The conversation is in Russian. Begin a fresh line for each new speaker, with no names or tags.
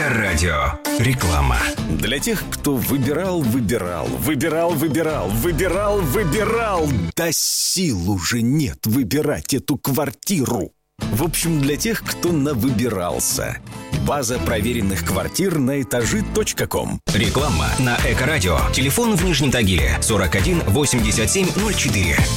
Эко-радио. Реклама.
Для тех, кто выбирал, да сил уже нет выбирать эту квартиру. В общем, для тех, кто навыбирался. База проверенных квартир на этажи.ком.
Реклама на Эко-радио. Телефон в Нижнем Тагиле 41 87 04.